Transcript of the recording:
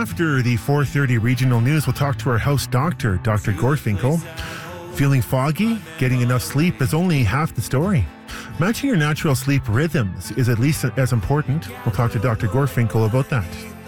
After the 4:30 regional news, we'll talk to our house doctor, Dr. Gorfinkel. Feeling foggy? Getting enough sleep is only half the story. Matching your natural sleep rhythms is at least as important. We'll talk to Dr. Gorfinkel about that.